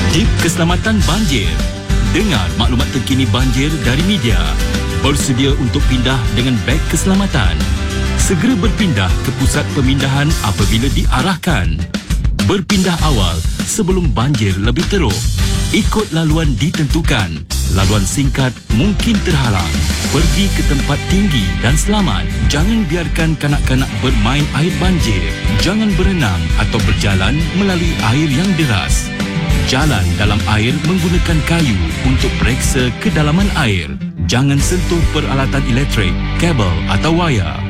Tip keselamatan banjir. Dengar maklumat terkini banjir dari media. Bersedia untuk pindah dengan beg keselamatan. Segera berpindah ke pusat pemindahan apabila diarahkan. Berpindah awal sebelum banjir lebih teruk. Ikut laluan ditentukan. Laluan singkat mungkin terhalang. Pergi ke tempat tinggi dan selamat. Jangan biarkan kanak-kanak bermain air banjir. Jangan berenang atau berjalan melalui air yang deras. Jalan dalam air menggunakan kayu untuk periksa kedalaman air. Jangan sentuh peralatan elektrik, kabel atau wayar.